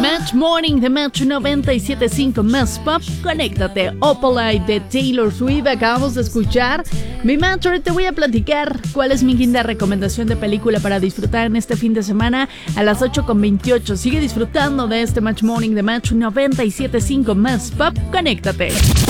Match Morning de Match 97.5 Más Pop. Conéctate. Opalite de Taylor Swift. Acabamos de escuchar. Mi Match, ahora te voy a platicar cuál es mi quinta recomendación de película para disfrutar en este fin de semana a las 8:28. Sigue disfrutando de este Match Morning de Match 97.5 Más Pop. Conéctate.